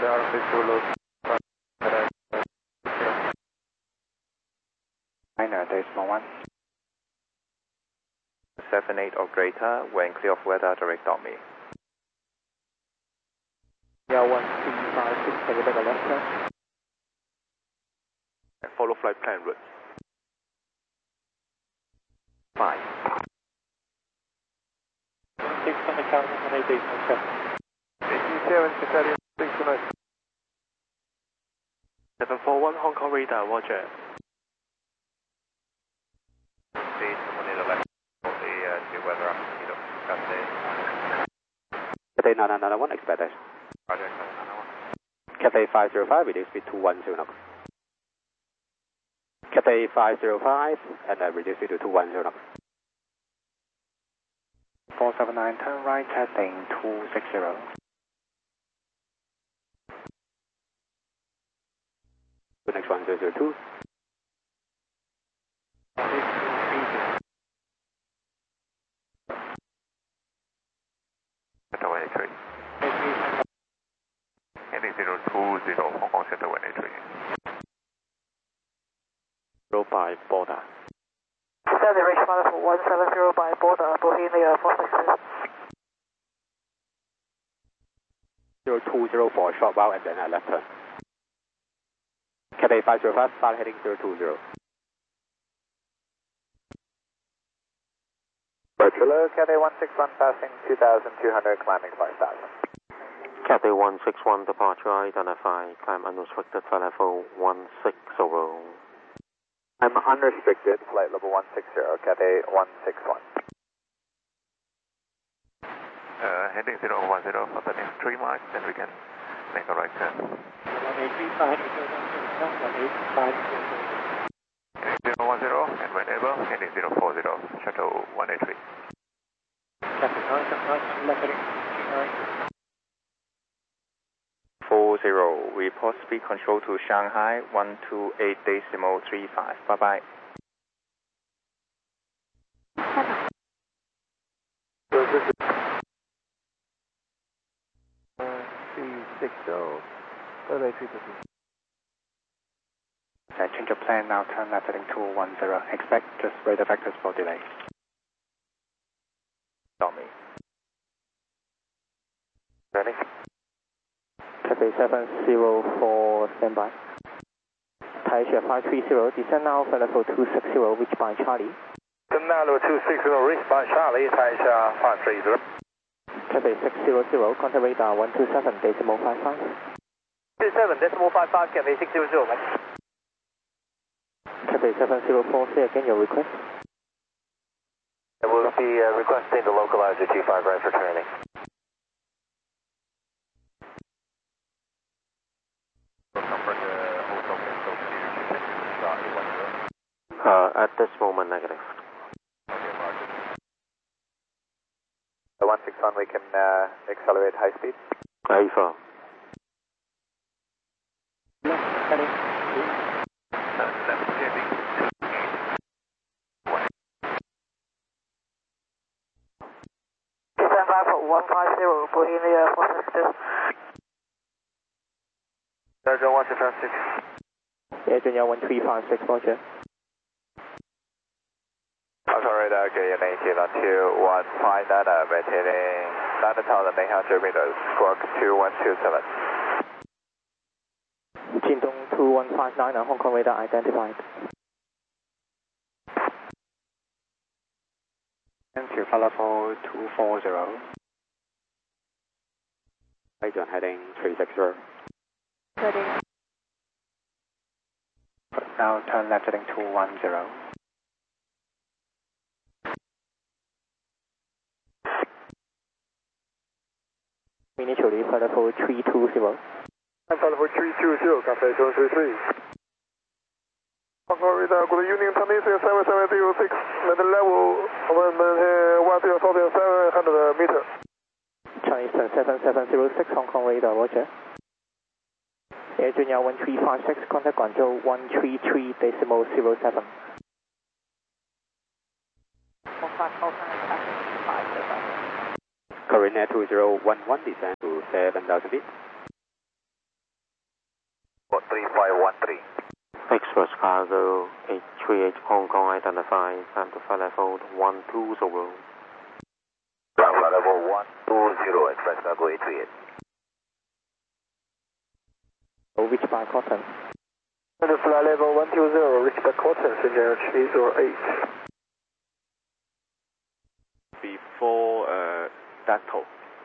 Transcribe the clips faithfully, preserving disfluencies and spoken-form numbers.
the R F Zulu. Niner, decimal one. seven eight or greater, when clear of weather, direct on me. Yeah, one three five six, can you make a left turn? And follow flight plan route. five. six on the California one eight eight one seven. eighty-seven, Italian six tonight. seven four one, Hong Kong radar, roger. See someone in the left of the uh, new weather up, you know, Cathay. Cathay nine nine one, expect that. Roger, Cathay nine nine one. Cathay five zero five, reduce speed to one zero knots. Cathay five zero five, and then reduce speed to two one zero knots. four seven nine, turn right, heading two six zero. Next one zero zero two. Center one eight three. Heading zero two zero, Hong Kong Center one eight three. Zero by border. Standard range for one seven zero by border, Bohemia four six two. zero two zero for a short while and then a left turn. Cathay five zero five, start heading zero two zero. Hello, Cathay one six one, passing two thousand two hundred, climbing five thousand. Cathay one six one, departure identified, climb unrestricted, flight level one six zero. I'm unrestricted, flight level one six zero, Cathay one six one. Uh, heading zero one zero, for the next three miles, then we can make a right turn. one eight three five, one eight five. Heading zero one zero, and whenever, heading zero four zero, shuttle one eight three. four zero, report speed control to Shanghai, one two eight decimal three five. Bye bye. three six zero, five eight three two. Change of plan now, turn left heading two one zero. Expect just radar vectors for delay. On me. Ready? Cathay seven zero four, standby. Taisha five three zero, descend now for level two six zero, reach by Charlie. Descend now level two six zero, reach by Charlie, Taisha five three zero. Cathay six zero zero, contact radar one two seven decimal five five. two seven decimal five five, Cathay six zero zero, mate. Cathay seven zero four, say again your request. I will be uh, requesting the localizer G five right for training. Uh, at this moment, negative. The one six one, we can uh, accelerate high speed. Alpha. Stand by for one five zero, Bohemia four six two. Sergeant one six one six. Air Junior one three five six, roger. Alpha radar, G N eighteen on two one five nine, maintaining nine thousand eight hundred meters, squawk two one two seven. Jindong two one five nine, Hong Kong radar identified. Entry for level two four zero. Agent heading three six zero. Ready. Now turn left heading two one zero. Initially for level three two zero. Alpha level three two zero, Cathay seven three three. Hong Kong radar, good evening, Tunisia seven seven zero six, at the level of one zero four seven hundred meters. Chinese seven seven zero six, Hong Kong radar, roger. Air Junior one three five six, contact Guangzhou one three three decimal zero seven. Korean Air two zero one one, descend to seven thousand feet. three five one three. Express cargo eight three eight Hong Kong identified, climb to flight level one two zero. Flight level one two zero, Express cargo eight three eight. Reach by Cotton. And flight level one two zero, reach by Cotton, Senior three zero eight. Before uh, Dato.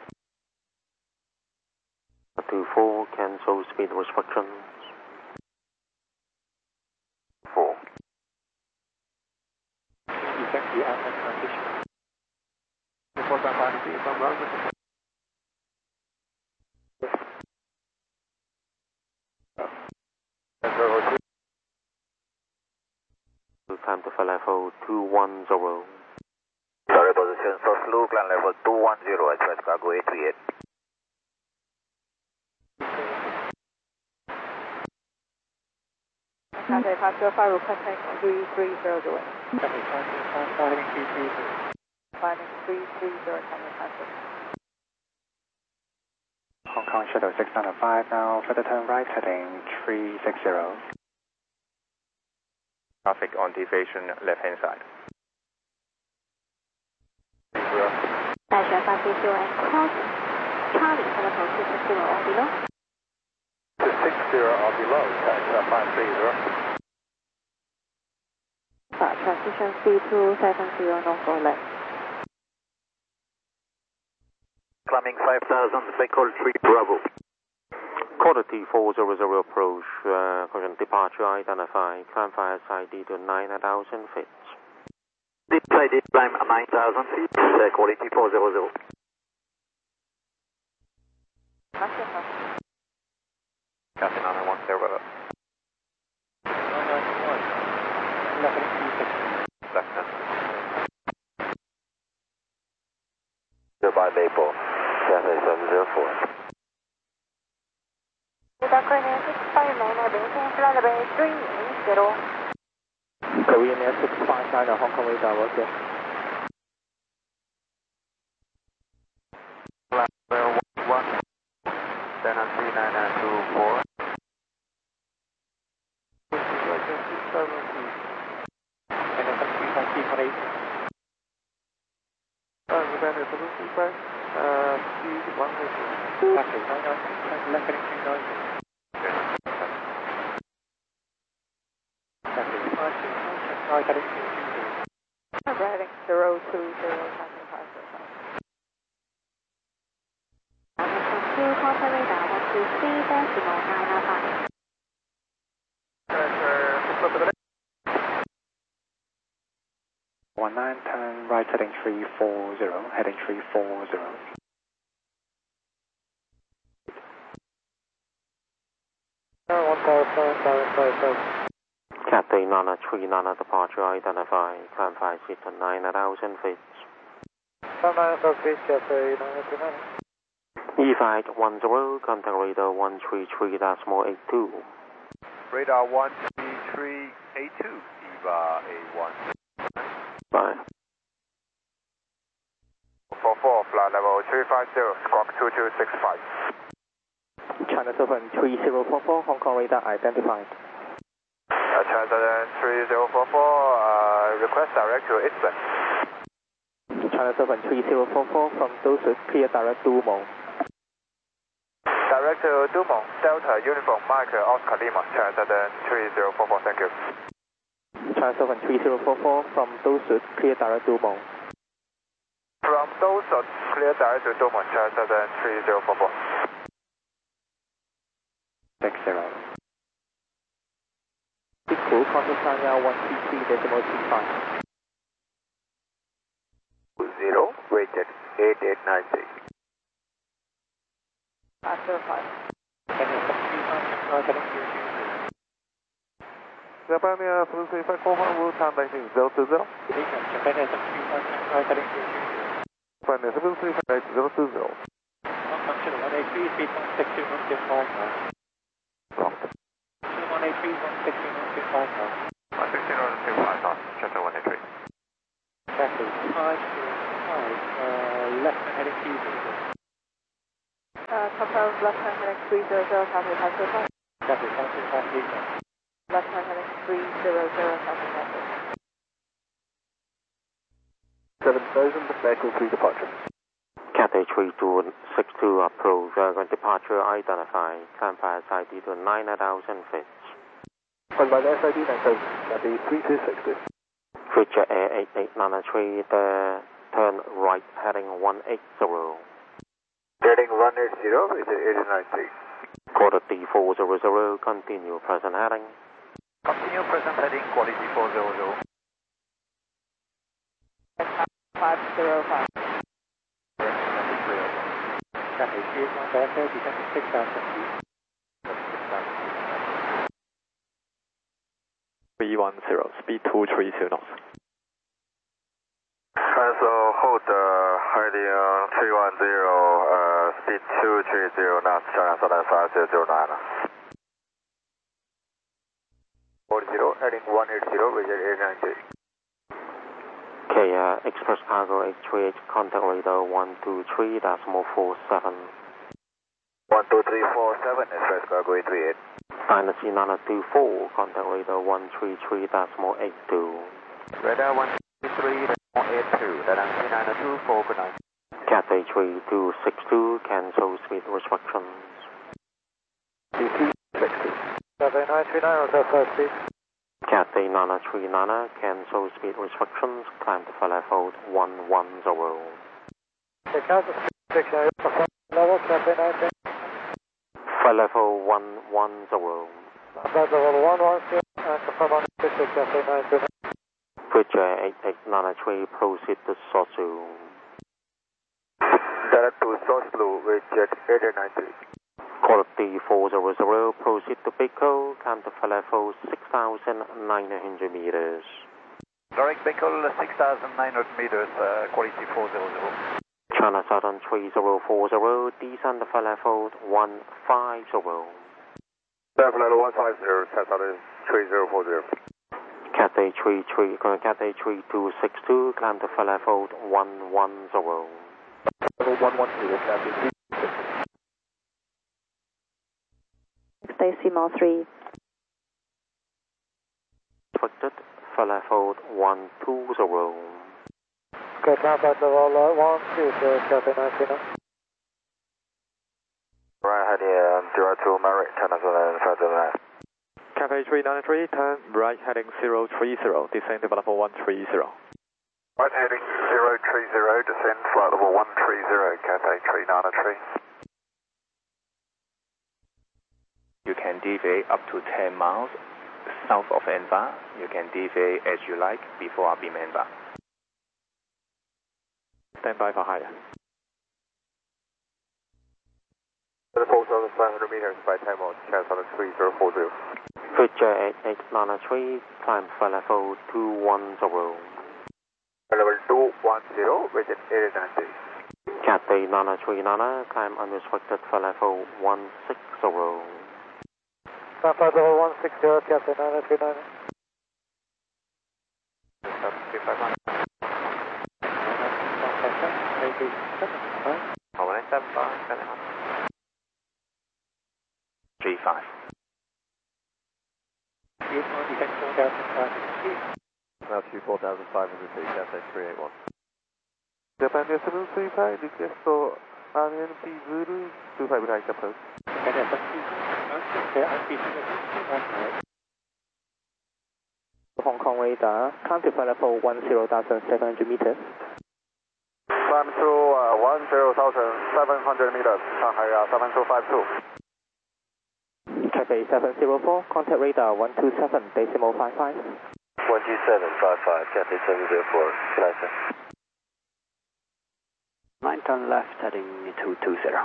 two four, cancel speed restrictions. four. Exactly, I'm in transition. Before that, I see if I'm wrong. Climb to flight level two one zero. Sorry, position so slow, climb level two one zero, Express cargo eight three eight. Cathay Passenger five, requesting three three zero zero. Cathay Passenger five, heading three three zero. Finding three three zero, Cathay Passenger. Hong Kong Shuttle six nine five now, for the turn right, heading three six zero. Traffic on deviation left hand side. 大选发 C zero and cross Charlie for the code six zero or below. six zero or below, catch five three zero. Uh, transition C two seven zero, no go left. Climbing five thousand, Echo three Bravo. Quality four zero zero approach, uh, current departure identified, climb via S I D to nine thousand feet. Deep side, deep climb nine thousand feet, uh, quality four zero zero. Captain nine one zero. Left hand. Goodbye, Maple. Cathay seven zero four. Korean six five nine, flight level three zero. Korean Air six five nine, Hong Kong radar, roger. Level one, then on three nine nine two four. Heading zero two zero, Cathay Passenger. Attention to Contact radar one two three decimal nine oh five. one nine, turn right, heading three four zero, heading three four zero. Cathay Nana three Nana departure identified, climb five seat to nine thousand feet. E five one zero, contact radar one three three decimal eight two. Radar one three three eight two, EVA A one. Bye. four four, flight level three five zero, squawk two two six five. China seven three zero four four, Hong Kong radar identified. Uh, China seven three zero four four, uh, request direct to Eastern. China seven three zero four four, from Dosud, clear direct to Dumont. Direct to Dumont, Delta Uniform Mike Oscar Lima, China seven three zero four four, thank you. China seven three zero four four, from Dosud, clear direct to Dumont. From Dosud, clear direct to Dumont, China seven three zero four four. six zero. Equal, contact China one three three decimal three five. Zero, rated eight eight nine six. Passenger five. Japan Air seven three five four one, will time banking zero two zero. Japan Air seven three five zero two zero. one eight three, speed one six two one six five now. one eight three, one six two one six five now. one six zero one six five now, Chester one eight three. Exactly, five zero five, uh, left heading three zero zero. Uh, confirm left hand heading three zero zero, Cathay Passenger five. Cathay Taxi five three zero. Left hand heading three zero zero, Southern Metro. seven thousand, Echo three departure. Cathay three two six two approach, uh, departure identified, climb via S I D to nine thousand feet. On my S I D nine thousand, Cathay three two six two. Future Air eight eight nine three, the turn right heading one eight zero. Heading one eight zero, which is eight nine three. Quarter D four zero zero, continue present heading. Continue present heading, quality four zero zero. five zero five. Cathay three eight one Delta, descend to six thousand feet. three one zero, speed two three two knots. Cancel, hold uh, heading uh, three one zero, uh, speed two three zero knots, China Southern five zero zero nine. forty, heading one eight zero, which is eight nine three. Okay, uh, Express Cargo H three H, contact radar one two three decimal four seven. one two three four seven, Express Cargo eight three eight. Dynasty nine two four, contact radar one three three decimal eight two. Radar one three three decimal eight two, Dynasty nine two four, good night. Cathay three two six two, cancel speed restrictions. three two six two. Cathay nine three nine, hotel first speed. Cathay nine three nine, cancel speed restrictions, climb to flight level one one zero. Okay, cancel speed restriction, level, Cathay nine three nine. Flight level one one zero. Flight level one one zero, and confirm on official Cathay nine three nine. Future eight eight nine three, proceed to Sosu. Direct to Source Blue with jet eight eight nine three. Quality four zero zero, proceed to Pico, climb to flight level six thousand nine hundred meters. Direct vehicle six thousand nine hundred meters, uh, quality four zero zero. China Southern three zero four zero, descend to flight level one five zero. Level level one five zero, China Southern three zero four zero. Cathay three three, Cathay three two six two, climb to flight level one one zero. Level one one zero, Cathay three two six. Stacy Mall three. Restricted, flight level one two zero. Okay, climb flight level uh, one two zero, Cathay nine three nine. Right heading zero two Marriott, China Southern five zero nine. Cathay three nine three, turn right heading zero three zero, descend to level one three zero. Right heading zero three zero, descend flight level one three zero, Cathay three nine three. You can deviate up to ten miles south of N V A. You can deviate as you like before R B M N V A. Stand by for higher. four thousand five hundred meters by time on China Southern three zero four zero. Future eight eight nine three, climb flight level two one zero. Level two one zero, which is eight nine three. Cathay nine three nine, climb unrestricted flight level one six zero. Climb flight level one six zero, Cathay nine three nine. three five. Altitude four thousand five hundred feet, Cathay three eight one. Japan seven three five, request for R N P zero two five right approach. Hong Kong radar, climb to flight level one zero thousand seven hundred meters. Climb to uh, one zero thousand seven hundred meters, Shanghai uh, seven two five two. Cathay seven zero four, contact radar one two seven decimal five five. one two seven five five, Cathay seven zero four, license. Nine turn left heading two two zero.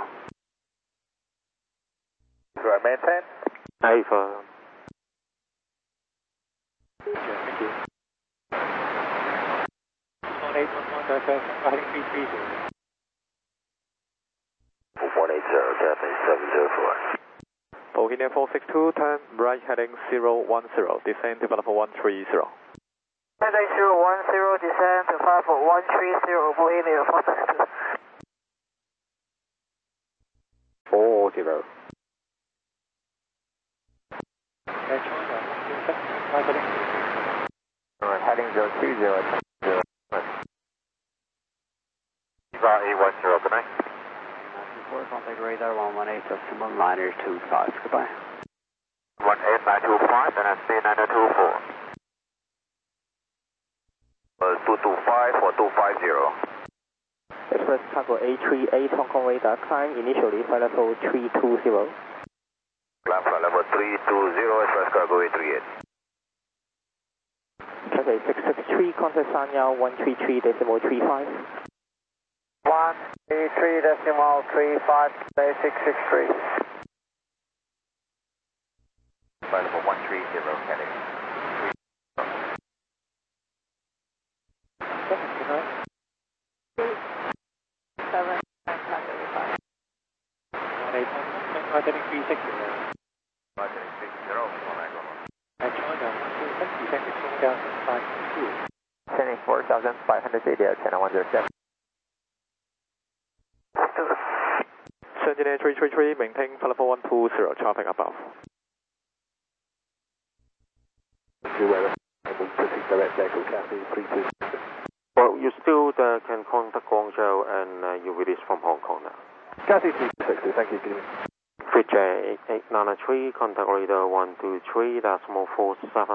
Do I maintain? Over. Thank you. one eight one one, heading three three zero. one eight zero, Cathay seven zero four. Bohemian four six two, turn right heading zero one zero, descend to level one three zero. Heading zero one zero, descend to five one three zero, Bohemia four six two. four zero. Alright, heading zero two zero. Eva eight one zero, good night. four, contact radar one one eight, decimal niner two five, goodbye. one eight nine two five, and S P nine two four. Uh, two two five or two five zero. Express Cargo A three eight Hong Kong radar, climb initially flight level three two zero. Climb flight level three two zero, Express Cargo A three eight. Cathay six six three, contact Sanya one three three decimal three five. one three three decimal three five, say six six three. Flight level one three zero, heading. Seven, five. Heading three six zero. Roger, six zero, And China, descend to four thousand five hundred two. Sending four thousand five hundred eighty at channel one zero seven. Sentinel three three three, maintain flight level one two zero, traffic above. Well, you still uh, can contact Guangzhou and uh, you release from Hong Kong now. Cathay three six two, thank you. Fitch eight eight nine three, contact radar one two three, decimal four seven.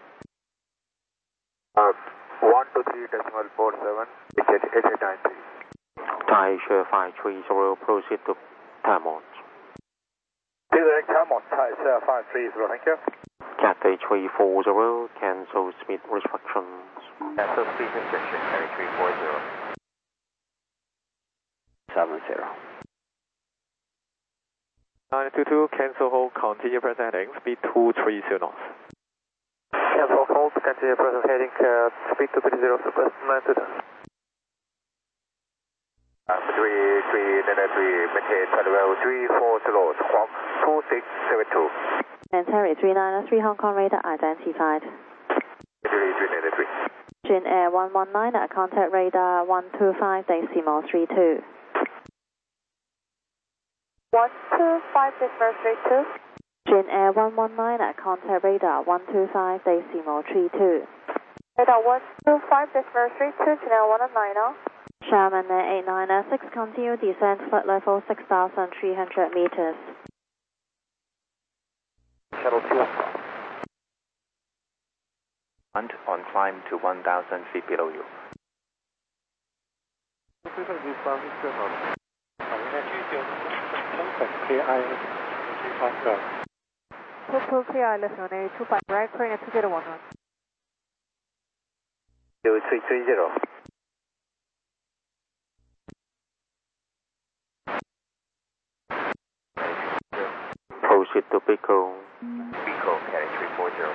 Uh, one two three decimal four seven, it's eight eight nine three. Taisha five three zero, proceed to Tamont. Direct Tamont, Taisha five three zero, thank you. Cathay three four zero, cancel speed restrictions. Cancel speed restriction, heading three four zero. seven zero. nine two two, cancel hold, continue press heading, speed two three zero knots. Cancel hold, continue present heading, uh, speed two three zero, super nine two two. Uh, three three nine three, maintain flight level three four zero, squawk two six seven two. And Terry three nine three Hong Kong radar identified. three three nine three. Jin Air one one nine at contact radar one two five decimal three two. one two five decimal three two. Jin Air one one nine at contact radar one two five decimal three two. Radar one two five decimal three two, channel one nine zero. Sherman Air eight nine six, continue descent flight level six thousand three hundred meters. Shuttle two. And on climb to one thousand feet below you. two two clear, I listen on A two five, right, clearing at two zero one one. zero three three zero. Proceed to Pico. Pico, heading three four zero.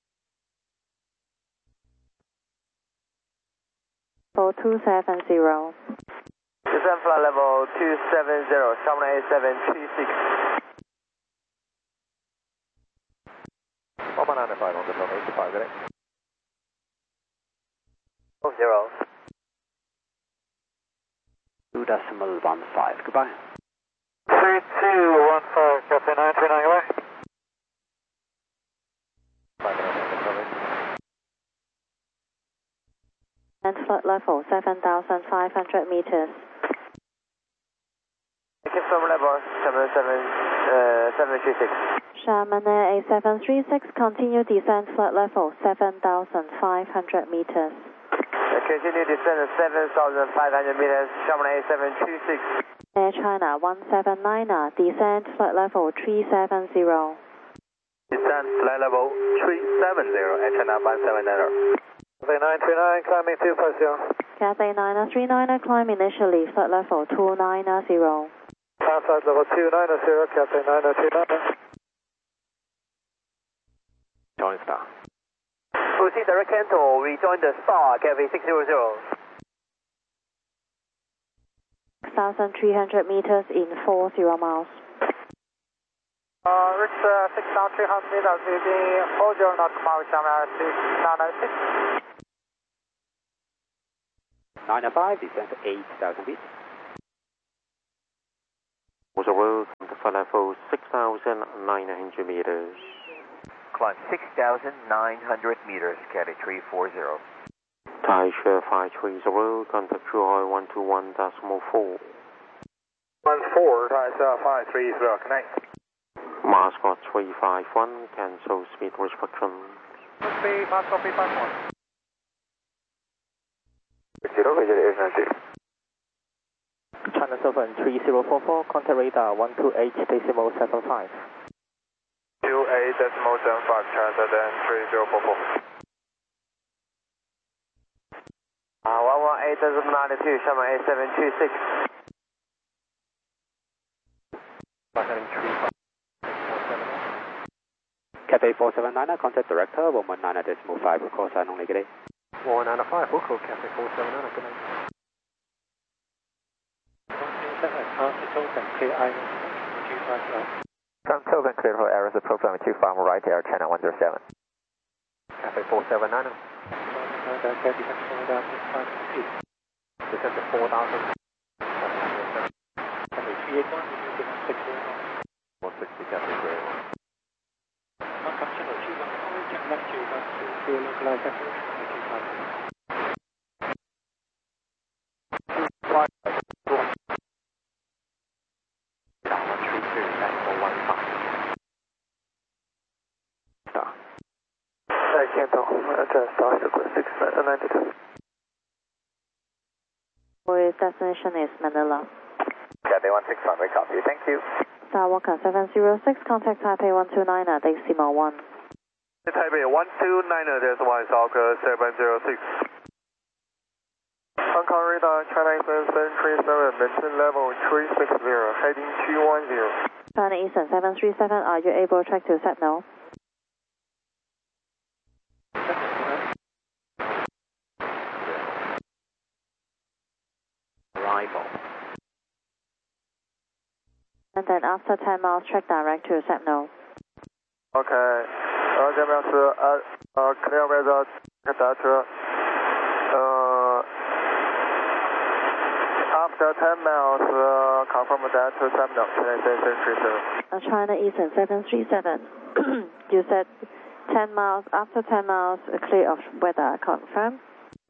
four two seven zero. Descent flight level two seven zero, Sherman A seven three six. one nine five on the level eight five, right? Oh, zero. two decimal one five, goodbye. three two one five, Cathay nine three nine, away. And flight level seven thousand five hundred meters. From level seven seven, uh, seven three six. Sherman Air A seven three six, continue descent flight level seven thousand five hundred meters. Uh, continue descent at seven thousand five hundred meters, Sherman A seven three six. Air China one seven nine, descent flight level three seven zero. Descent flight level three seven zero, Air China one seven nine. Cathay nine three nine, climbing two five zero. Cathay nine three nine, climb initially, flight level two nine zero. Climb flight level two nine zero, Cathay nine three nine. Join star. Proceed direct cancel, rejoin the star, Cathay six zero zero. six thousand three hundred meters in forty miles. Uh, reach uh, six thousand three hundred meters within forty knots, Maui Sherman six nine six. nine five, descent eight thousand feet. Was a road to flight level six thousand nine hundred meters. climb six thousand nine hundred meters, Cathay three four zero. Taisha five three zero, contact Zhuhai one two one decimal four. one four, Taisha five three zero, connect. Mascot three five one, cancel speed restriction. Speed, Mascot three five one. zero, Visual eight China seven three zero four four, contact radar one two eight decimal seven five. two eight decimal seven five, China seven three zero four four. Uh, one one eight decimal ninety-two, Sherman eight seven two six. Cathay four seven nine, contact director one one nine decimal five, call sign only, good day. one nine five, we'll call Cathay four seven nine, good day. From Kelvin, clear for errors, program two five right, air channel one zero seven. Cathay four seven nine. Descend to four thousand. Cathay three eight one, one sixty, Cathay three eight one. Destination is Manila. Cathay one six one, we copy, thank you. Skywalker seven zero six, contact Taipei one two nine, decimal one. Taipei one two nine, there's one, Skywalker seven zero six. Hong Kong radar, China Eastern seven three seven, maintain level three six zero, heading two one zero. China Eastern seven three seven, are you able to track to set now? Arrival. And then after ten miles, track direct to set now. Okay, uh, 这边是呃呃 clear weather 打车，呃 after ten miles, uh, confirm that to terminal, China seven three seven. Uh, China Eastern seven three seven, you said ten miles, after ten miles, uh, clear of weather, confirm?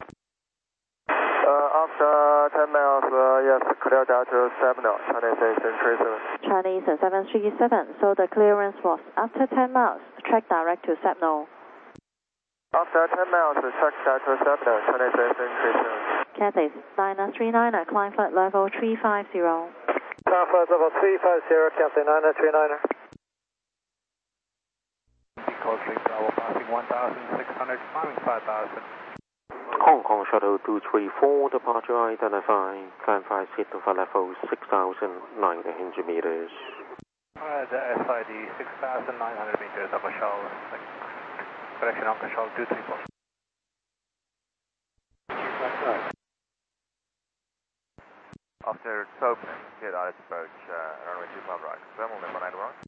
Uh, after ten miles, uh, yes, clear that to terminal, China seven three seven. China Eastern seven three seven, so the clearance was after ten miles, track direct to Sepno. After ten miles, track direct to Sepno, China seven three seven. Cathay nine three nine, climb flight level three five zero. Climb flight level three five zero, Cathay nine three nine. Code three Bravo, passing one thousand six hundred, climbing five thousand. Hong Kong Shuttle two three four, departure identified, climb five seat to level six thousand nine hundred meters. Uh, the S I D six thousand nine hundred meters, upper shell, correction on control two three four. After twelve minutes, get out approach, uh, runway two five right, thermal number nine right.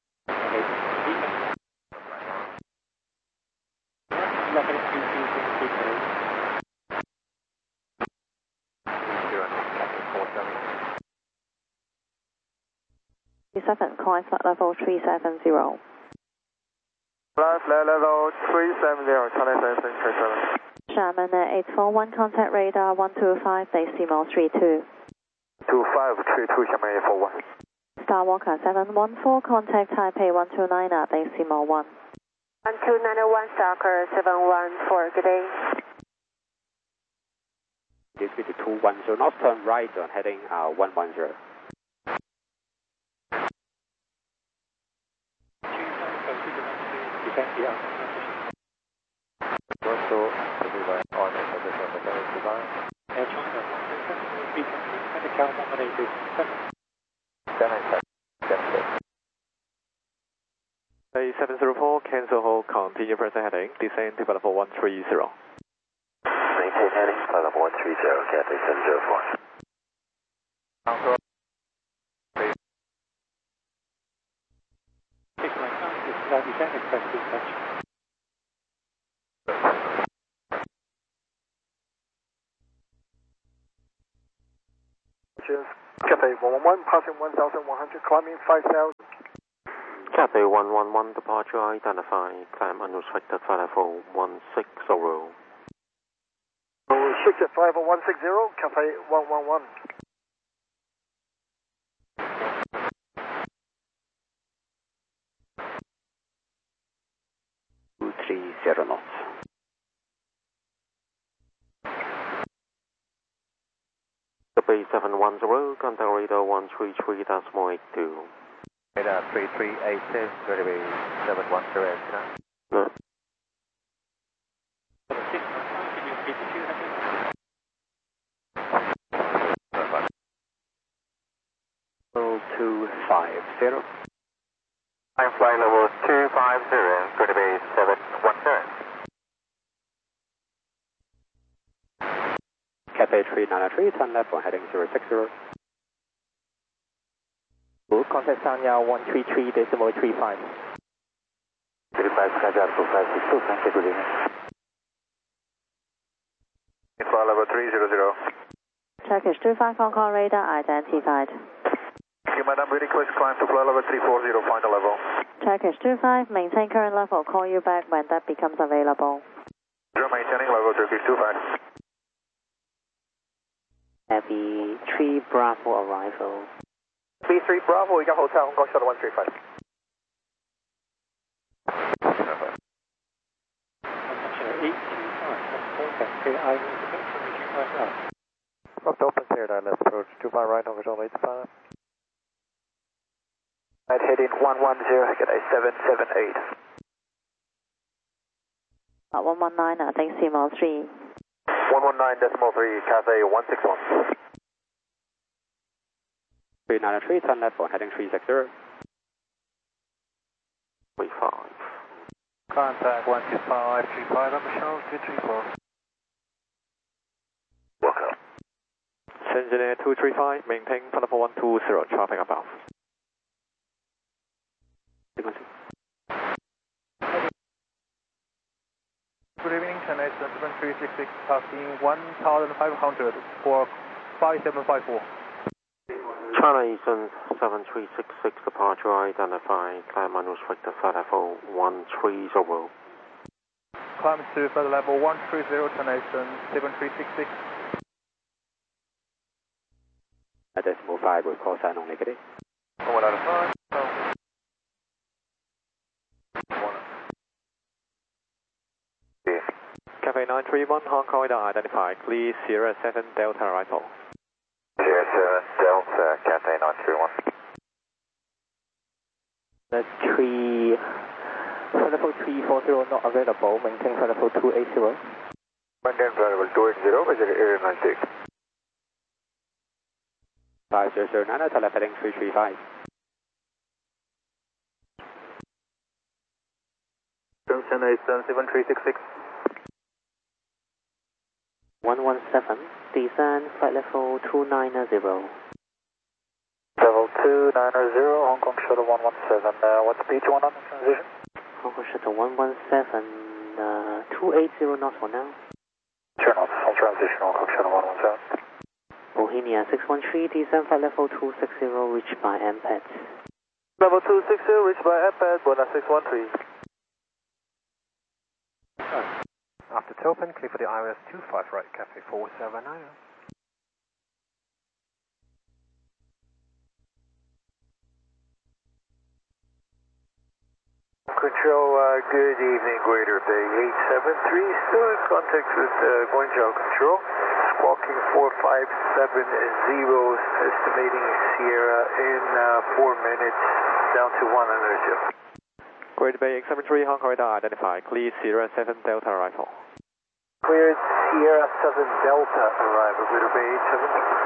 seven, climb flight level three seven zero. Flight level three seven zero, China seven three seven. Sherman eight four one, contact radar one two five, decimal three two. two five three two, Sherman eight four one. Skywalker seven one four, contact Taipei one two nine, decimal one. one two nine one, Stalker seven one four, good day. This is two one zero, north turn right on heading uh, one one zero. seven zero four, cancel hold, continue present heading, descend to level one three zero. Maintain heading, flight level one three zero, Cathay seven zero four. Cathay one one one, passing one thousand one hundred, climbing five thousand. Cathay one one one, departure identified, climb unrestricted flight level one six zero. six at five one six zero, Cathay one one one. two three zero knots. Bay seven one zero, contact radar one three three decimal eight two. Radar three three eight six, ready Bay seven one zero. No. two five zero. I'm flying level two five zero, ready Bay seven one zero. Cathay three nine three, turn left for heading zero six zero. Contact Sanya one three three decimal three five. three five, Skyjar two five six two, thank you, good evening. Flight level three zero zero. Turkish two five, Hong Kong radar identified. Thank you, madam. Request climb to flight level three four zero, final level. Turkish two five, maintain current level. Call you back when that becomes available. Zero, maintaining level Turkish two five. Heavy three Bravo arrival. B three Bravo, we got hotel, Hong Kong shuttle one three five. Rocked open, cleared, I left approach two five right, Hong Kong shuttle eight five. Right, heading one one zero, get a seven seven eight. Uh, one one nine, I think C M L three. one one nine decimal three, Cathay one six one. three nine three, turn left for heading three six zero. three five. Contact one two five three five, I'm Michelle two three four. Welcome. Engineer two three five, maintain flight level one two zero, traffic above. Good evening, Chennai seven three six six, passing one thousand five hundred for five seven five four. China Eastern seven three six six, departure identified, climb unrestricted flight level one three zero. Climb to flight level one three zero, Chennai Eastern seven three six six. At decimal five with call sign on negative. one out of five. Cathay nine three one, Hong Kong radar identified, please Sierra seven Delta arrival. Sierra seven Delta, Cathay nine three one. The three, flight level three four zero not available, maintain flight level two eight zero. Maintain flight level two eight zero, visit area nine six. five zero zero nine, turn left heading three three five. Chennai Eastern seven three six six. one one seven, descend flight level two nine zero. Level two nine zero, Hong Kong shuttle one one seven. Uh, what speed you want on the transition? Hong Kong shuttle one one seven, uh, two eight zero knots for now. Turn off, full transition, Hong Kong shuttle one one seven. Bohemia six one three, descend flight level two six zero, reached by M P A T. Level two six zero, reached by M P A T, Buena six one three. After Topen, clear for the I R S two five right, Cathay four seven nine. Control, uh, good evening, Greater Bay eight seven three, still in contact with uh, Guangzhou Control. Squawking four five seven zero, estimating Sierra in uh, four minutes, down to one hundred zero. Great Bay X seven three, Hong Kong radar identified, please Sierra seven Delta arrival. Cleared Sierra seven Delta arrival, Greater Bay eight seven three.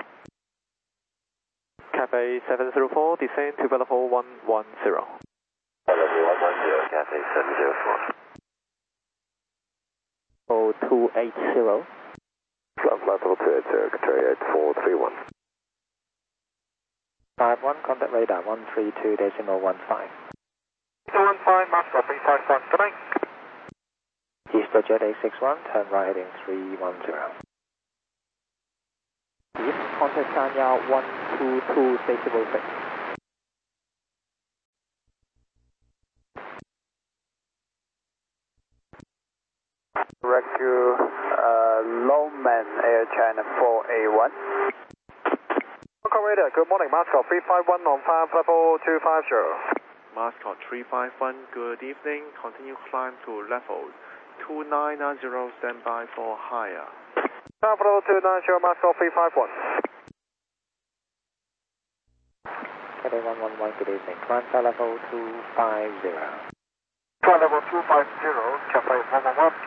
Cathay seven zero four, descend to level one one zero. Level one one zero, Cathay seven zero four. Oh two eight zero. Flight level two eight zero, Cathay eight four three one. five one, contact radar one three two decimal one five. one five, Max three five one, good night. Easter Jet eight six one, turn right heading three one zero. East, contact Sanya one two two decimal six. you. Uh, Lowman Air China four A one. Hong Kong radar, good morning, Mascot three five one on five five four two five zero. Mascot three five one, good evening. Continue climb to level two nine nine zero, stand by for higher. five four two nine zero, Mascot three five one. Cathay one one one, good evening. Climb to level two five zero. Climb level two five zero, Cathay one one one.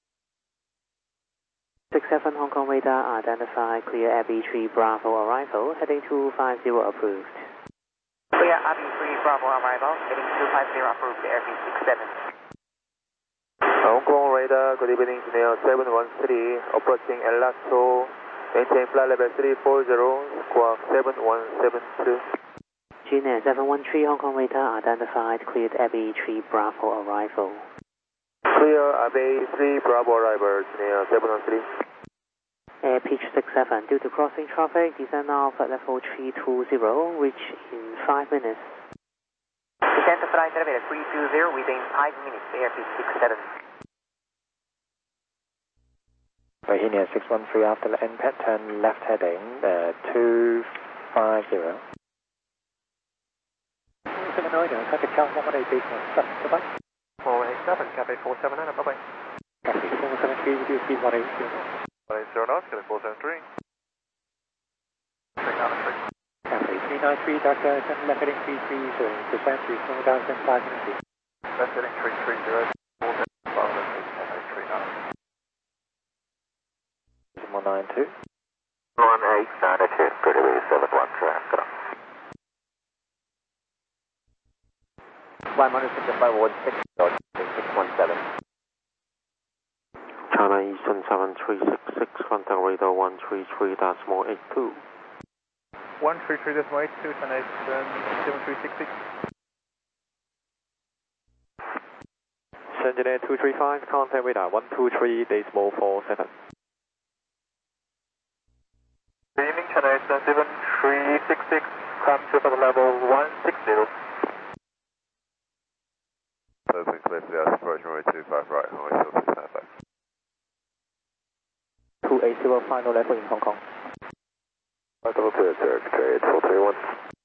six seven Hong Kong radar, identify clear Air B three Bravo arrival, heading two five zero approved. Clear R B three Bravo arrival, heading two five zero approved, Air B six seven. Hong Kong radar, good evening, Neil seven one three, approaching El Lasso, maintain flight level three four zero, squawk seven one seven two. Gina seven one three Hong Kong radar, identified cleared Air B three Bravo arrival. Clear R B three Bravo arrival, Neil seven one three. Air pitch six seven, due to crossing traffic, descend now flight level three two zero, reach in five minutes. Descend to flight level three two zero within five minutes, Air pitch six seven. Virginia six one three, after the end pad, turn left heading uh, two five zero. seven nine, traffic count one one eight, base one, goodbye. four eight seven, Cathay four seven nine, bye bye. Cathay four seven three, reduce speed one eight zero. one eight zero knots, Cathay four seven three. Cathay three nine three, Doctor, turn left heading three three zero, descend to slow down ten five minutes. Left heading three three zero, four seven five, Cathay three nine. one nine two. one eight nine two, good evening, seven one three. Climb one six five one six, six one seven. China Eastern seven three six six, contact radar one three three decimal eight two. one three three decimal eight two, China Eastern seven three six six. Engineer two three five, contact radar one two three decimal four seven. Good evening, China Eastern seven three six six, climb to flight level one six zero. Open clear for the approach runway two five right, runway two six nine five. two eight zero, final level in Hong Kong. Level two, sir, Cathay eight four three one.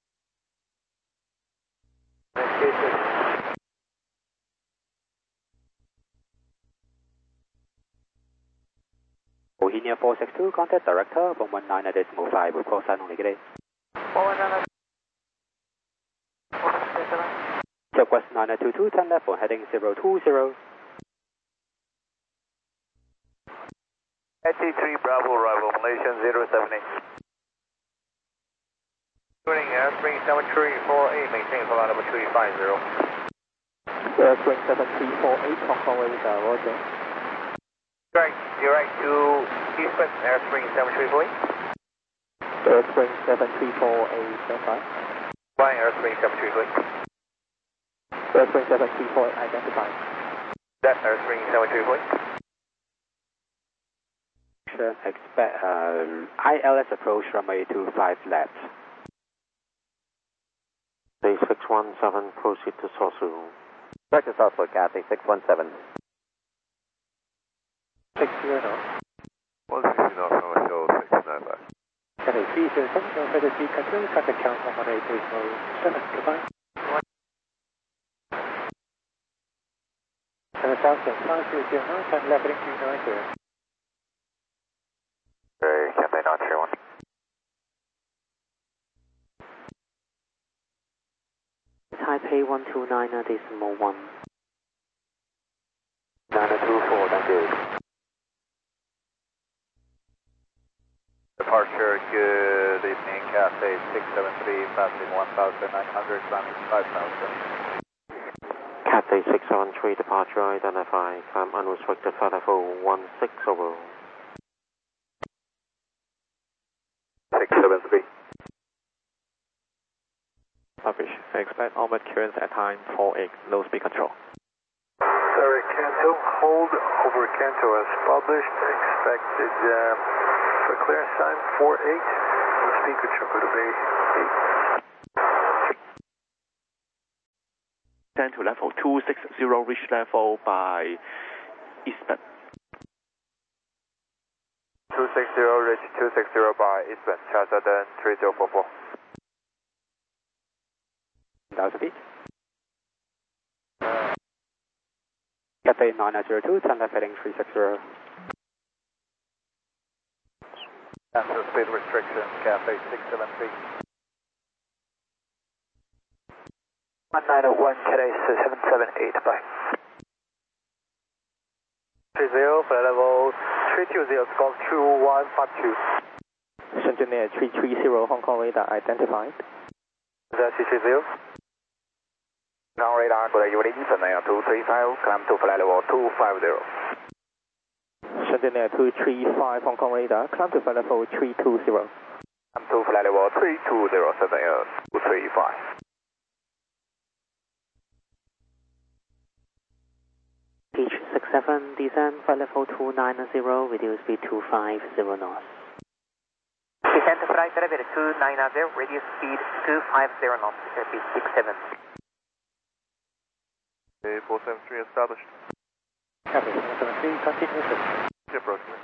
Bohemia four six two, contact director one one nine decimal five, with call sign only, good day. one one nine. Southwest nine nine two two, turn left for heading zero two zero. S C three Bravo arrival, Malaysian zero seven eight. Turning Airspring seven three four eight, maintain flight level three five zero. Airspring seven three four eight, Hong Kong radar, roger. Right, you're right to Eastman, Airspring seven three four eight. Airspring seven three four eight, stand by. Flying Airspring seven three four eight. Airspring seven three four eight, identified. That's Airspring seven three four eight. Expect uh, I L S approach runway two five left. Day six one seven, proceed to Sosu. Back to Southwood, Cathay six one seven. six zero knots. one sixty knots, runway show six nine five. Cathay three zero seven, no further speed control, traffic count one one eight decimal seven, goodbye. And the south end five zero zero nine, turn left heading two nine zero. Hey, Cathay nine three one. Taipei one two nine decimal one. nine two four, thank you. Departure, good evening, Cathay six seven three, passing one thousand nine hundred, climbing five thousand. Cathay six seven three, departure identified, climb unrestricted flight level one six zero. six seven three. Publish. Expect onward clearance at time four eight, low speed control. Sorry, Canto, hold over Canto as published, expected uh, for clearance time four eight, low speed control, go to bay eight. Descend to level two six zero, reach level by Eastman. two six zero, reach two six zero by eastbound, Charles Eden three zero four four. Down speed. Cathay nine nine zero two, turn left heading three six zero. Cancel speed restriction, Cathay six seven three. one nine zero one, Cathay seven seven eight, bye. three zero, flight level three two zero, squawk two one five two. Shenzhen Air three three zero, Hong Kong radar identified. That's three three zero. Ground radar, good evening, Eastern Air two three five, climb to flight level two five zero. Shenzhen Air two three five, Hong Kong radar, climb to flight level three two zero. Climb to flight level three two zero, Shenzhen Air two three five. Beach six seven, descend flight level two nine zero, reduce speed two five zero knots. Descend to flight level two nine zero, reduce speed two five zero knots, airspeed six seven. Okay, four seven three established. Copy, seven seven three, continuation. Approximately.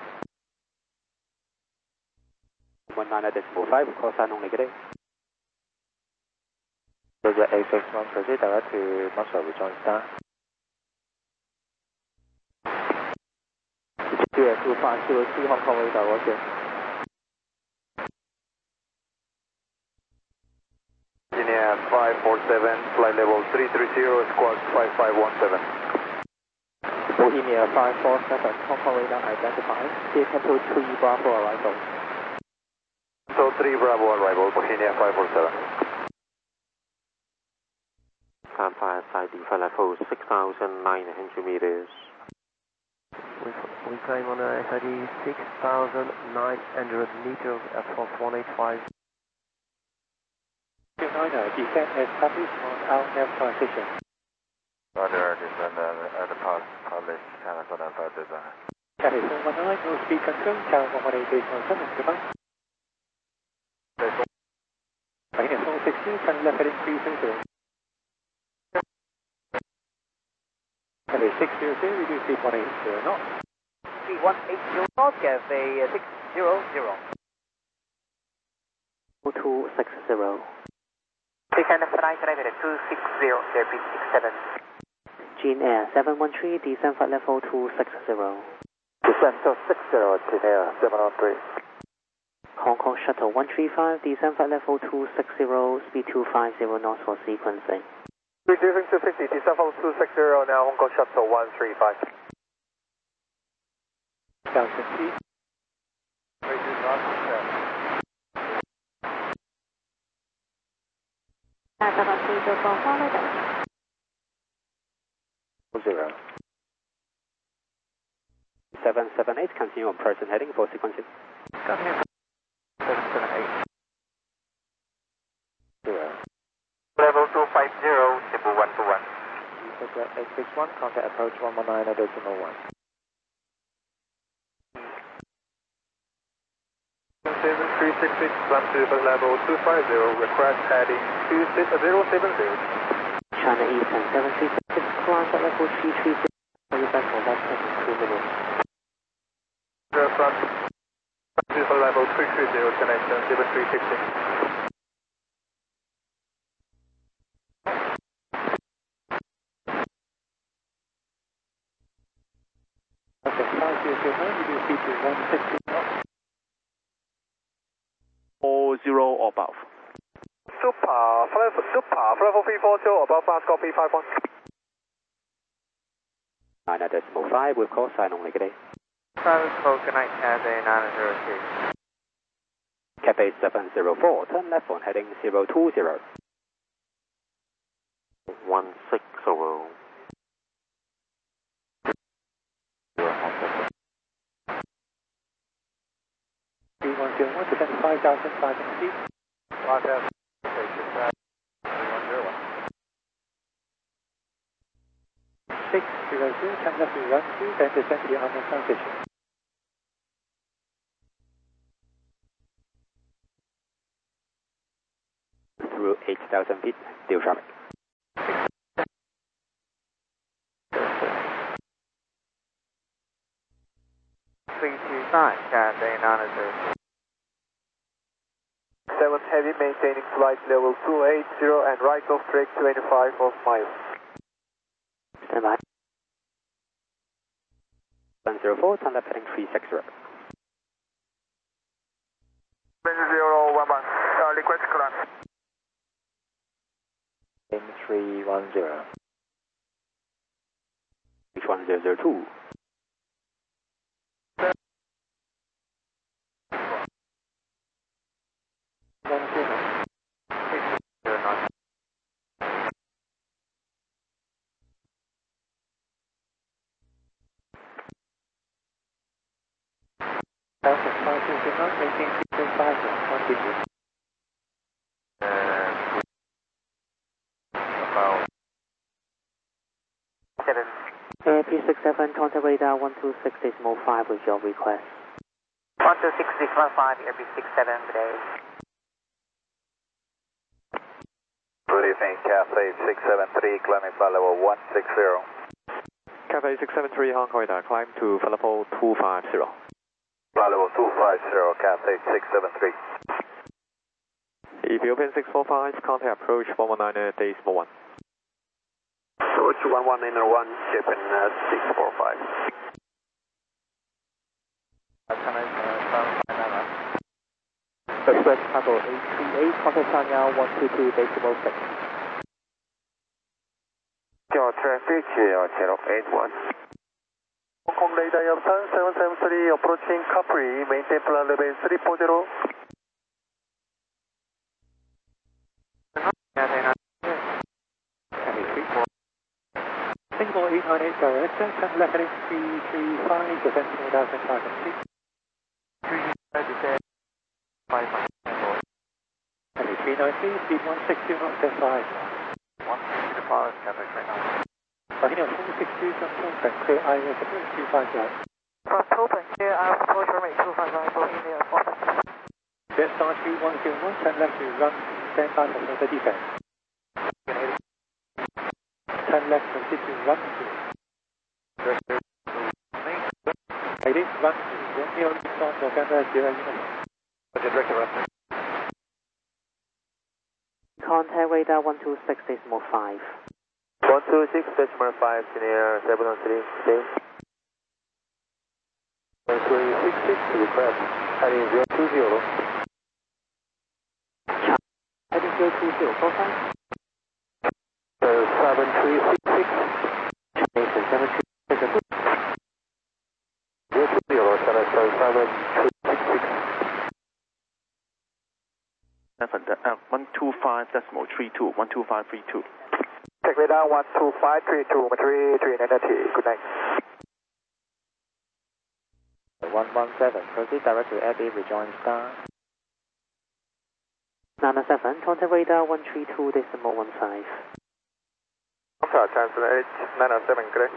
one nine decimal five, call sign on negative. Roger, A six one, proceed direct to Muscle with John Star. two five zero three, Hong Kong radar, roger. Virginia five four seven, flight level three three zero, squawk five five one seven. Bohemia five four seven, Hong Kong radar identified. Dear Capital three Bravo arrival. So three Bravo arrival, Bohemia five four seven. Climb fire side D flight level six thousand nine hundred meters. We, we climb on a S I D six thousand nine hundred meters at force one eight five. two niner, descent and established on our nav transition. Roger, descend at the pass, publish, channel seven five design. Cathay seven one nine, no speed control, channel one one eight base one seven, goodbye. Marina seven six two, turn left heading three zero zero. Cathay six zero zero, reduce speed one eight zero knots. Speed one eight zero knots, Cathay six zero zero. two six zero. Descend to flight level two six zero, airspeed six seven. Jean Air seven one three, descend flight level two six zero. Descend to six zero, Jean Air seven one three. Hong Kong Shuttle one three five, descend flight level two six zero, speed two five zero knots for sequencing. Reducing to fifty, descend from two six zero, now Hong Kong Shuttle one three five. Down fifty. Reduce on, Zero. seven seven eight, continue on present heading for sequencing. Come here. seven seven eight. Zero. Level two five zero, Cebu one two one. Roger, eight six one, contact approach one one nine decimal one. seven three six six, climb to level two five zero, request heading two zero seven zero. China Eastern seven three six, climb at level three three zero, for your back for left heading two minutes. Zero front, climb to level three three zero, connection seven three six six. Okay, five zero zero nine, reduce speed to one six two knots. Four zero or above. Super, flight, super, level three four zero, above fast copy five one. nine decimal five, with call sign on negative. Transport, good night, Cathay nine zero two. Cathay seven zero four, turn left on heading zero two zero. one six zero. three one zero one, descend five thousand five hundred feet. Roger, station track, three one zero one. six zero zero, turn left to run two, then descend to the unknown transition. Through eight thousand feet, still traffic. three two nine, Cathay nine zero. seven Heavy, maintaining flight level two eighty and right of track twenty-five of miles. Stand by. one zero four, turn left heading three six zero. zero one one, uh, request climb. three one zero. H one zero zero two. Uh, P six seven, contact radar one two six decimal five with your request. one two six decimal five, Airbus six seven, good day. Good evening, Cathay six seven three, climbing flight level one six zero. Cathay six seven three, Hong Kong radar, climb to flight level two five zero. Flight level two five zero, Cathay six seven three. Ethiopian six four five, contact approach one one nine decimal one. Approach one one nine one, Japan uh, six four five. Express Cargo eight three eight, contact Sanya one two two decimal six. Your traffic, zero eight one. Hong Kong radar Yapsan seven seven three, approaching Capri, maintain flight level three four zero. Singapore eight nine eight, director, turn left heading three three five, descend two thousand five hundred feet. three nine three, speed one six two knots, ten five. one six five, Cathay three nine. Bahino four six two, from Tolbert, clear I S approach two five zero. From Tolbert, clear I S approach runway two five zero for India, office. Jetstar two one zero one, turn left to run, stand by for further descent. Turn left from City one two. Ladies, run two, Romeo Nissan November zero uniform. Contact radar one two six decimal five. one two six decimal five, near seven one three, okay. one three six six, request, heading zero two zero. Heading zero two zero, call sign. seven three six six. Mason seven two six six. zero two zero, seven three six six. Uh, one two five decimal three two, one two five three two. Take radar one two five three two, three three nine zero, good night. one one seven, proceed direct to Abbey, rejoin Star. nine seven, contact radar one three two decimal one five. Contact transfer H nine seven, correct.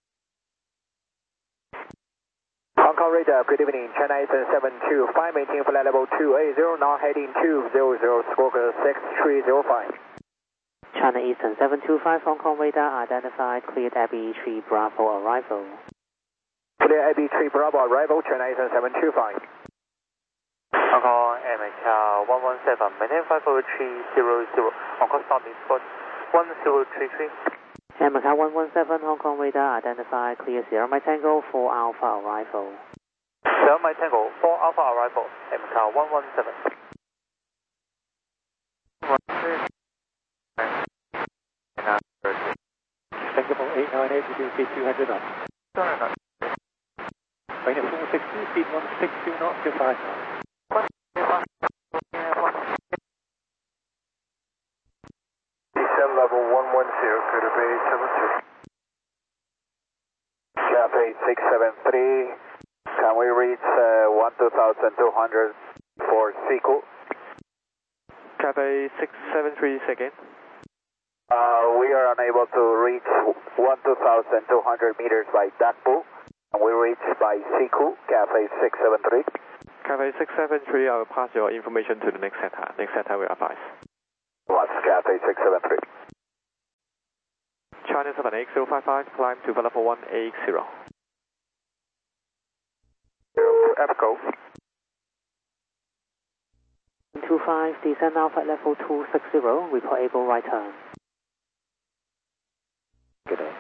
Hong Kong radar, good evening, China Eastern seven two five, maintain flight level two eighty, now heading two zero zero, Squawker six three zero five. China Eastern seven two five, Hong Kong radar identified, cleared Abbey three Bravo arrival. Clear Abbey three Bravo arrival, China Eastern seven two five. Hong Kong M H R one one seven, maintain five four three zero zero, Hong Kong start in spot one zero three three. M H R one one seven, Hong Kong radar identified, clear Sierra Mike Tango four Alpha arrival. Sierra Mike Tango four Alpha arrival, M H R one one seven. Singapore eight nine eight, reduce speed two hundred knots. Bahino four six two, speed one six two knots, two five knots. Descend level one one zero, clear to Bay seven two. Cathay six seven three, can we reach uh, one two two hundred for Siku? Cathay six seven three, second. Uh, we are unable to reach one two two hundred meters by Dakbu, and we reach by Siku, Cathay six seven three. Cathay six seven three, I will pass your information to the next setter. Next setter will advise. What's Cathay six seven three? China seven eight zero five five, climb to flight level one eight zero. EPCO. one two five, descend now flight level two six zero, report able right turn. Good day.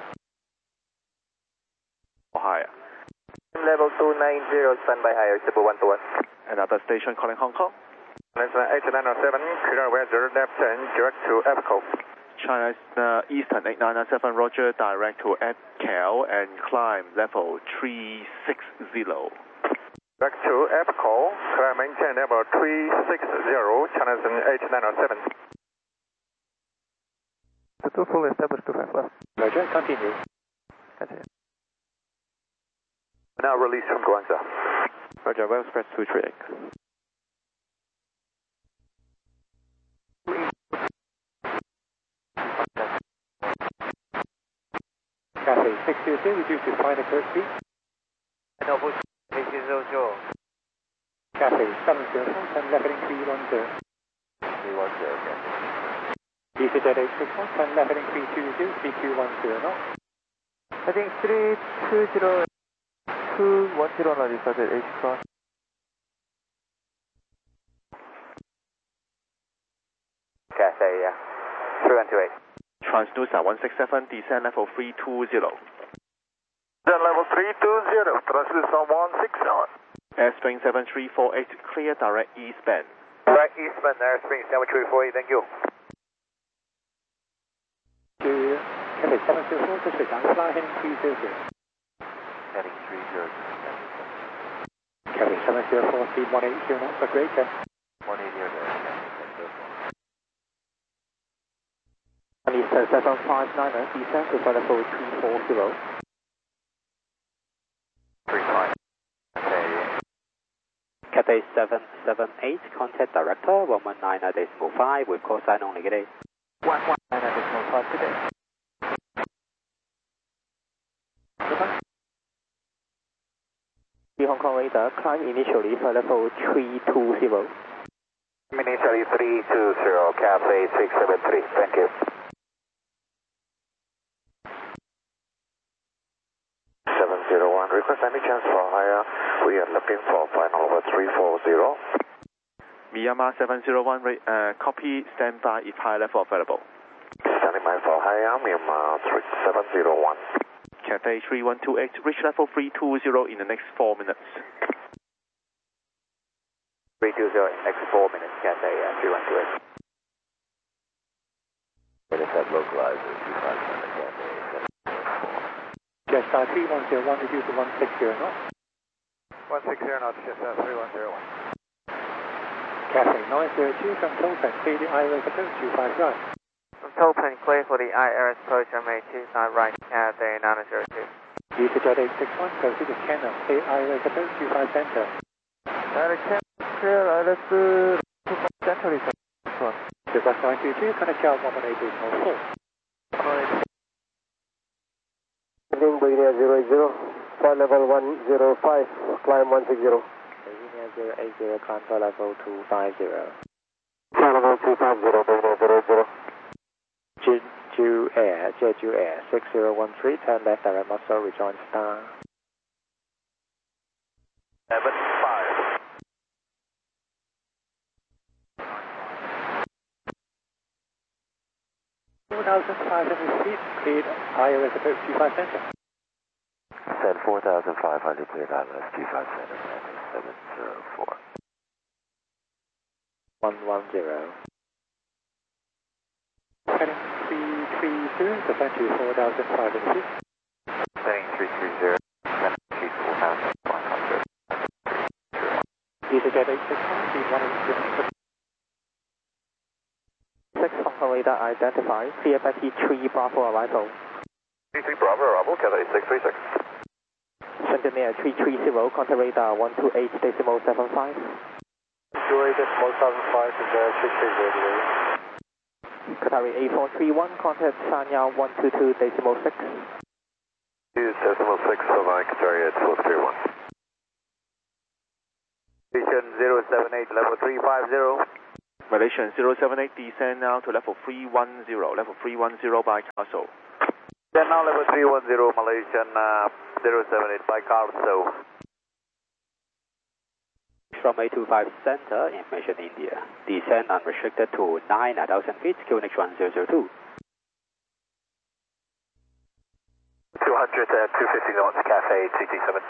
Higher. Level two nine zero, standby higher, Cebu one two one. Another station calling Hong Kong. Cessna eight nine seven, clear weather, left ten, direct to EPCO. China uh, Eastern eight nine nine seven, roger, direct to EPCAL and climb level three six zero. Back to EPCO, climb maintain level three six zero, China eight nine seven. The two full established to five left. Roger, continue. Continue. Now release from Guangzhou. Roger, well express two three eight. Cathay six zero two, reduce to final curve speed. Noble six zero zero. Cathay seven zero four, turn left heading three one zero. three one zero, okay. EasyJet eight six one, turn left heading three two zero, three two one zero knots. Heading three two zero, two one zero now departed H cross. Cathay, yeah. three one two eight. Transducer one six seven, descend level three two zero. Descend level three two zero, transducer one six seven. Airstream seven three four eight, clear direct eastbound. Direct eastbound, Airstream seven three four eight, thank you. To Cathay seven zero four, to down, fly heading three zero zero. Heading three zero zero. Cathay seven zero four, speed one eight zero knots, for greater. one eight zero. Eastern seven five nine, descend to flight level three four zero. three five. Cathay seven seven eight, contact director one one nine decimal five with call sign only, good day. one one nine decimal five today. The Hong Kong radar, climb initially flight level three two zero. Initially three two zero, Cathay six seven three, thank you. seven zero one, request any chance for higher. We are looking for final over three four zero. Myanmar seven zero one, uh, copy, stand by if high level available. Standing by for higher, Myanmar seven zero one. Cathay three one two eight, reach level three two zero in the next four minutes. three two zero, next four minutes, Cathay uh, three one two eight. Intercept localizer, two five seven, Cathay seven zero four. Jetstar three one zero one, reduce to one six zero knots. one six zero knots, Jetstar three one zero one. Cathay nine zero two, from Tolpan, clear the I R S approach two five right. From Tolpan, clear for the I R S approach, runway two five right, Cathay nine zero two. EasyJet eight six one, proceed to Cannon, clear I R S approach two five center. Direct clear, I L S two five center is one. Airbus nine two two, connect out one one eight decimal four. Landing Brigadier zero eight zero, flight level one zero five, climb one six zero. Brigadier zero eight zero, climb flight level two five zero. Flight level two five zero, Brigadier zero eight zero. Jeju Air, Jeju Air, six zero one three, turn left direct muscle, rejoin star. seven five. four thousand five hundred feet, cleared I R S approach two five center. Send four thousand five hundred, cleared I L S two five center, seven zero four. one one zero. Heading three three zero, descend to four thousand five hundred feet. Heading three three zero, descend to four thousand five hundred. EasyJet eight six one, speed one eight zero. six Hong Kong radar identified, clear Betty three Bravo arrival. three three Bravo arrival, Cathay six three six. Shenzhen Air three three zero, contact radar one two eight decimal seven five. two eight decimal seven five is uh, six three zero. Qatari A four three one, contact Sanya one two two decimal six. two decimal six, Havana Qatari at four three one. Station zero seven eight, level three five zero. Malaysian zero seven eight, descend now to level three one zero, level three one zero by Castle. Then now level three one zero, Malaysian uh, zero seven eight by Carso. from A two five Center, information India. Descend unrestricted to nine thousand feet, Q N H one zero zero two. two hundred at two fifty knots, Cathay two two seven.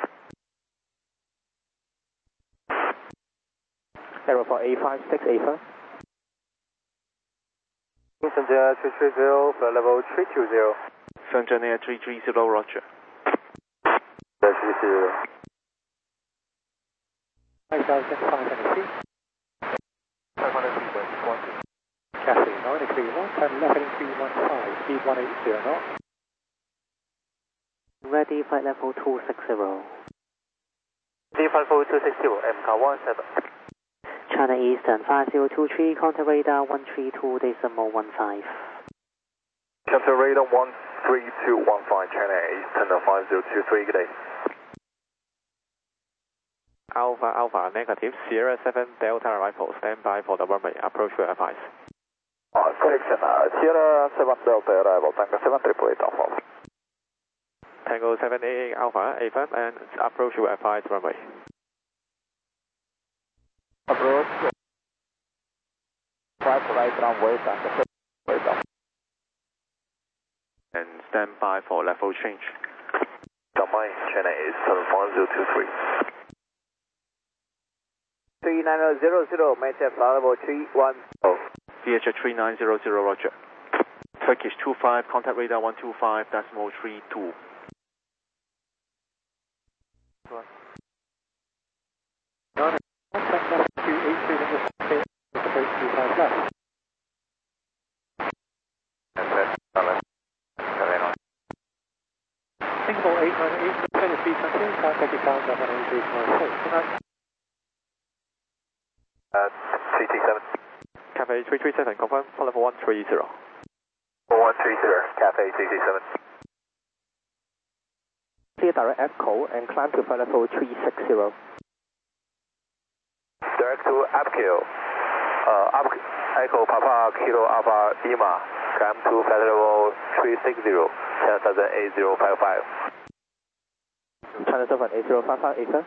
Zero for A five six, A five. Center three three zero, flight level three two zero. Center three three zero, roger. three zero. five thousand five hundred feet. five hundred feet, west, one two. Cathay nine three one, turn left heading three one five, speed one eight zero knots. Ready, flight level two six zero. D five four two six zero, M C A one seven. China Eastern five zero two three, contact radar one three two decimal one five. Contact radar one three two one five, China Eastern five zero two three, good day. Alpha Alpha negative, Sierra seven Delta arrival, stand by for the runway, approach your advice. Uh, correction, uh, Sierra seven Delta arrival, Tango seven triple eight Alpha. Tango seven eight Alpha, A five, and approach your advice runway. Approach. Five right runway, Tango seven Alpha. And stand by for level change. Domain, China Eastern one zero two three. three nine zero zero, maintain flight level three one zero. V H three nine zero zero, roger. Turkish two five, contact radar one two five, decimal three two. Singapore eight nine eight, China speed continue, contact your calendar one eight eight nine four. Good night. Uh, three three seven. Cathay three three seven, confirm, flight level one three zero. one three zero, Cathay three three seven. Clear direct Echo and climb to flight level three six zero. Direct to Apkill. Uh, up, Echo Papa Kilo Alpha Lima. Climb to flight level three six zero, ten thousand eight zero five five. China seven eight zero five five, A five.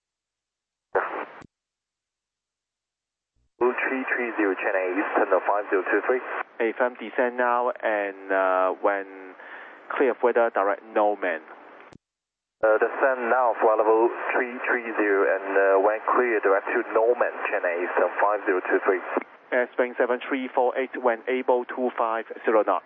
three three zero, China Eastern five zero two three. A five, descend now, and uh, when clear of weather, direct no man. Uh, descend now, flight level three three zero, and uh, when clear, direct to Norman, China Eastern five zero two three. Airspeed seven three four eight, when able, two five zero knots.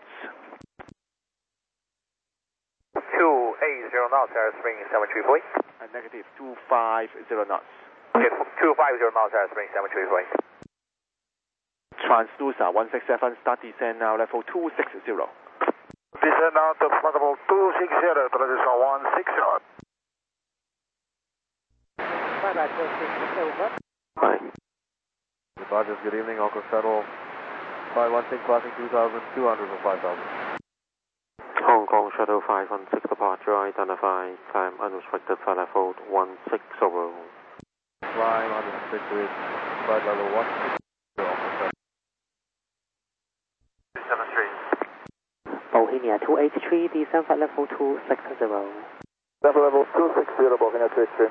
two eight zero knots, airspeed seven three four eight. And negative, two five zero knots. Okay, two five zero knots, airspeed seven three four eight. Transducer one six seven, start descend now, level two six zero. Descend now to flight level two six zero, transition one six zero. Bye bye, two six over. Bye. Rogers, good evening, Uncle Shuttle. five one six, passing two thousand two hundred for five thousand. Hong Kong Shuttle five one six departure, identify, climb unrestricted flight level one six zero. Climb unrestricted, flight level one six zero. seven three. Bohemia two eight three, descend flight level two six zero. Level level two six zero, Bohemia two eight three.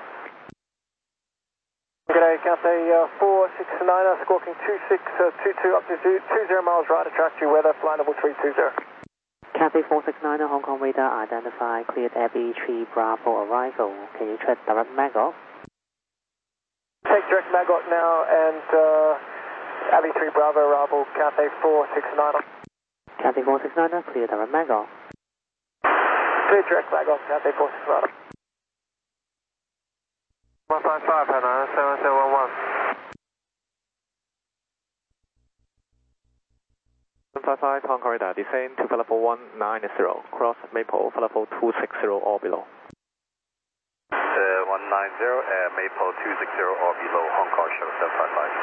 G'day, Cathay uh, four six nine, uh, squawking two six two two up to two zero miles right, attract you weather, flight level three two zero. Cathay four six nine, Hong Kong radar identify, cleared Abbey three Bravo arrival. Can you check direct mag off? Take direct mag off now and uh, Abbey three Bravo arrival, Cathay four six nine. Cathay four six nine, clear direct mag off. Clear direct mag off, Cathay four six nine. one five five, Hainan seven seven one one. one five five, Hong Kong radar, descend to flight level one nine zero, cross Maple, flight level two six zero or below. Uh, one nine zero, uh, Maple two six zero or below, Hong Kong Shuttle seven five five.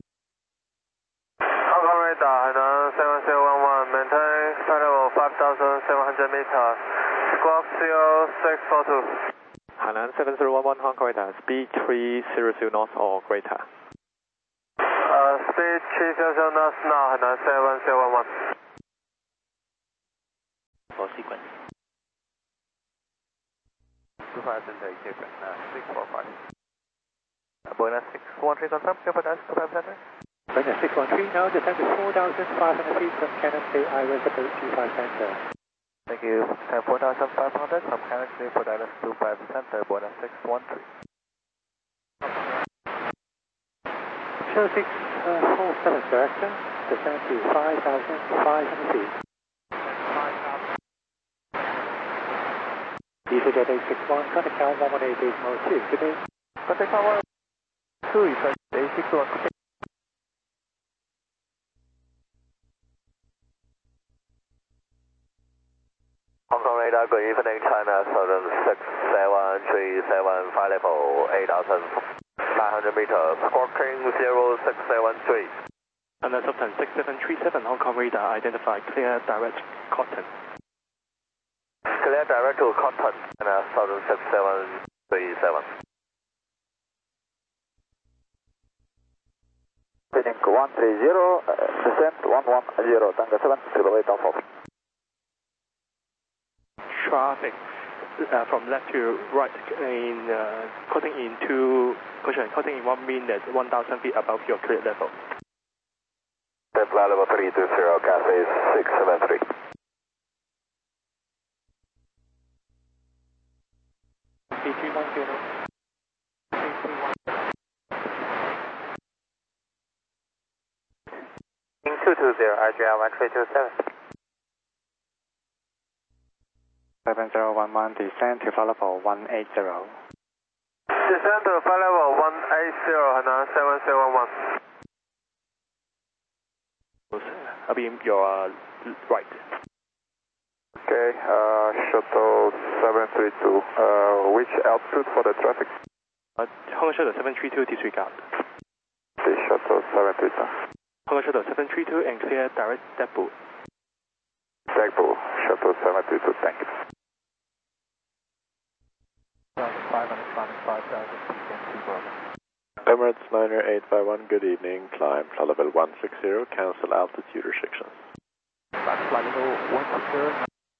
Hong Kong radar, Hainan seven seven one one, maintain flight level five thousand seven hundred meters, squawk zero six four two. Hainan seven zero one one, Hong Kong radar, speed three zero zero knots or greater. Uh, speed three zero zero knots now, Hainan seven zero one one. For sequence. two five, intake, Cape, uh, six four five. Buena six one three confirm, clear for Dallas two five center. Buena six one three, now descend to four thousand five hundred feet from Cannon State Highway Support two five center. Thank you, four thousand five hundred from Cannon State for Dallas two five center, Buena six one three. Show six four seven director, descend to five thousand five hundred feet. EasyJet eight six one, contact count one one eight decimal two, good day. Contact count one two, effect eight six one. Hong Kong radar, good evening, China Southern six seven three seven, flight level eight thousand nine hundred meters, squawking zero six seven three. Under Sultan six seven three seven, Hong Kong radar, identify clear direct Cotton. Clear direct to Cotton, China Southern six seven three seven. Heading one three zero, uh, descent one one zero, Tango seven, triple eight off off. Traffic uh, from left to right in uh, cutting into caution, cutting in one minute, one thousand feet above your clear level. Flight level three two zero, Cathay six seven three. three three one zero. three three one zero. two two zero, R G L one three two seven. seven zero one one, descend to flight level one eight zero. Descend to flight level one eight zero, Hainan seven seven one. I'll be in your uh, right. Okay, uh, shuttle seven three two, uh, which altitude for the traffic? Uh, Hong Kong Shuttle seven three two, disregard. Okay, shuttle seven three two. Hong Kong Shuttle seven three two and clear direct depot. Depot, shuttle seven three two, thank you. Emirates Niner eight five one, good evening, climb flight level one six zero, cancel altitude restrictions. Flight level one six zero.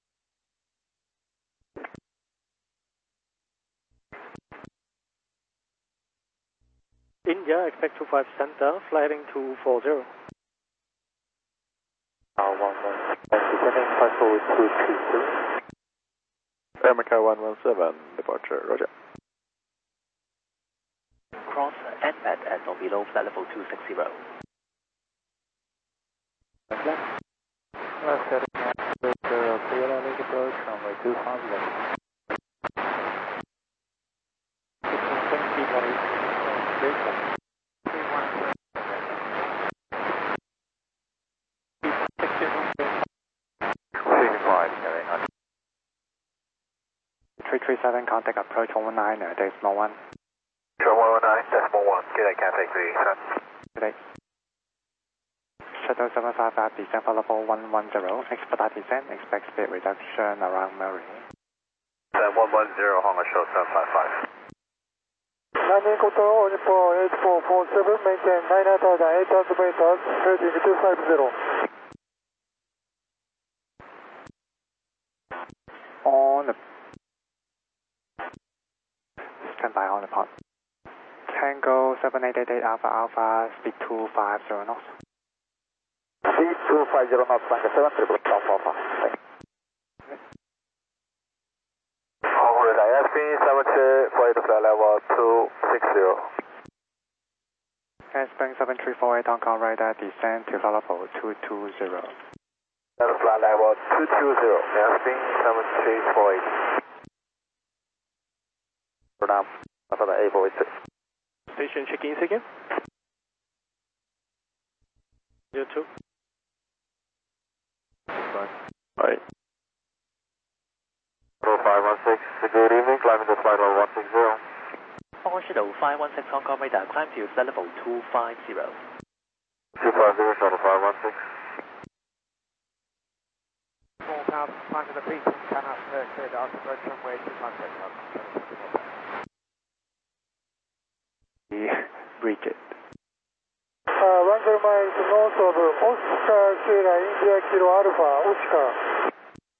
India, expect two five center, flying two four zero. Uh, one one, descending five four two two two. America one one seven, departure, roger. Cross N M A T at or below flight level two six zero. Left. Left heading with the clear landing approach, runway two five zero. three three seven, contact approach one one nine, uh, decimal one. one one nine, decimal one, good day, Cathay three, son. Good day. Shuttle seven five five, descent for level one one zero, expedite descent, expect speed reduction around Murray. one one zero, Hong Kong Shuttle seven five five. Landing control, Nippon eight four four seven, maintain nine thousand eight hundred meters, heading two five zero. On the stand by on the pod. Tango seven eight eight eight Alpha Alpha, speed two five zero knots. Speed two five zero knots, Tango seven, triple Alpha Alpha. Thank you. Hong Kong radar, S P seven two, flight flight level two six zero. Spring seven three four eight, Hong Kong radar, descend to flight level two two zero. Flight level two two zero, airspeed seven three four eight. Pronoun, after the A four eight six. Station check-in again. You two. Right. five one six, good evening, climbing to flight level one six zero. Hong Kong Shuttle five one six, Hong Kong radar, climb to flight level two five zero. two five zero, shuttle five one six. Small cloud, climb to the peak, cannot clear the approach runway two five zero. Bridget. Uh, one zero miles north of Oscar Sierra India Kilo Alpha, Oscar.